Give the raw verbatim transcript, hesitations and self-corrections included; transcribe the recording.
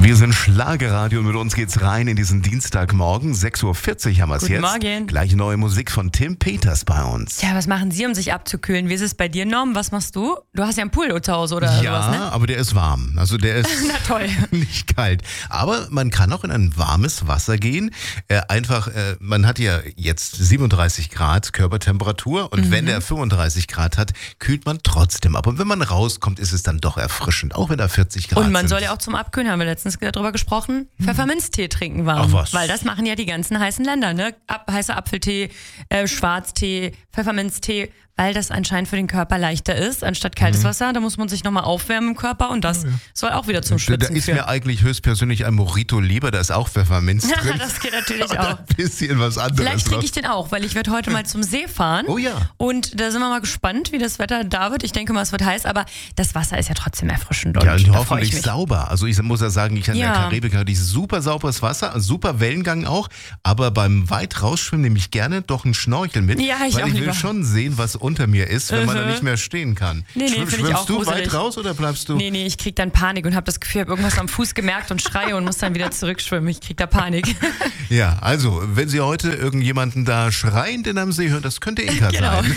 Wir sind Schlagerradio und mit uns geht's rein in diesen Dienstagmorgen. sechs Uhr vierzig haben wir es jetzt. Guten Morgen. Gleich neue Musik von Tim Peters bei uns. Tja, was machen Sie, um sich abzukühlen? Wie ist es bei dir, Norm? Was machst du? Du hast ja einen Pool zu Hause oder ja, sowas, ne? aber der ist warm. Also der ist Na toll. nicht kalt. Aber man kann auch in ein warmes Wasser gehen. Äh, einfach, äh, man hat ja jetzt siebenunddreißig Grad Körpertemperatur und mhm. wenn der fünfunddreißig Grad hat, kühlt man trotzdem ab. Und wenn man rauskommt, ist es dann doch erfrischend, auch wenn da vierzig Grad sind. Und man soll ja auch zum Abkühlen, haben wir letztens darüber gesprochen, Pfefferminztee trinken warm. Ach was. Weil das machen ja die ganzen heißen Länder, ne? Ab, heißer Apfeltee, äh, Schwarztee, Pfefferminztee, weil das anscheinend für den Körper leichter ist, anstatt kaltes mhm. Wasser. Da muss man sich nochmal aufwärmen im Körper und das oh, ja. soll auch wieder zum Schwitzen Da ist führen. mir eigentlich höchstpersönlich ein Mojito lieber, da ist auch Pfefferminz Ja, drin. das geht natürlich Und auch. ein bisschen was anderes. Vielleicht kriege ich den auch, weil ich werde heute mal zum See fahren. Oh ja. Und da sind wir mal gespannt, wie das Wetter da wird. Ich denke mal, es wird heiß, aber das Wasser ist ja trotzdem erfrischend. Und ja, und da freu hoffentlich ich mich. sauber. Also ich muss ja sagen, ich an Ja. der Karibik hatte ich super sauberes Wasser, super Wellengang auch, aber beim weit rausschwimmen nehme ich gerne doch einen Schnorchel mit, Ja, ich weil auch ich will lieber. schon sehen, was unter mir ist, wenn man da nicht mehr stehen kann. Nee, nee, Schwimm, finde ich auch schwimmst du gruselig. weit raus oder bleibst du? Nee, nee, ich krieg dann Panik und habe das Gefühl, ich habe irgendwas am Fuß gemerkt und schreie und muss dann wieder zurückschwimmen. Ich krieg da Panik. Ja, also, wenn Sie heute irgendjemanden da schreiend in einem See hören, das könnte Inka Genau. sein.